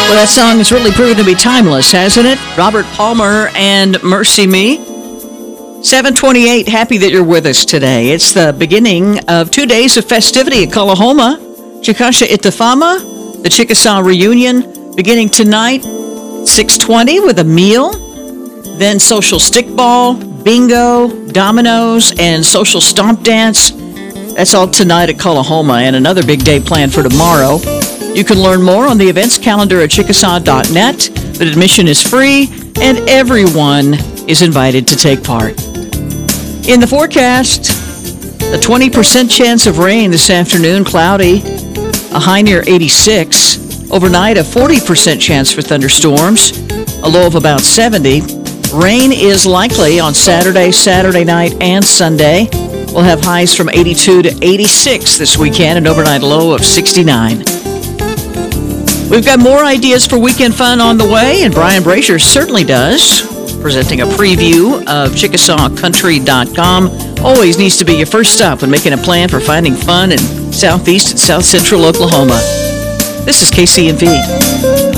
Well, that song has really proven to be timeless, hasn't it? Robert Palmer and Mercy Me. 728, happy that you're with us today. It's the beginning of 2 days of festivity at Kalahoma. Chickasha Itafama, the Chickasaw reunion, beginning tonight, 6:20 with a meal. Then social stickball, bingo, dominoes, and social stomp dance. That's all tonight at Kalahoma, and another big day planned for tomorrow. You can learn more on the events calendar at Chickasaw.net, but admission is free, and everyone is invited to take part. In the forecast, a 20% chance of rain this afternoon, cloudy, a high near 86. Overnight, a 40% chance for thunderstorms, a low of about 70. Rain is likely on Saturday night, and Sunday. We'll have highs from 82 to 86 this weekend, an overnight low of 69. We've got more ideas for weekend fun on the way, and Brian Brazier certainly does, presenting a preview of ChickasawCountry.com. Always needs to be your first stop when making a plan for finding fun in southeast and south central Oklahoma. This is KCMV.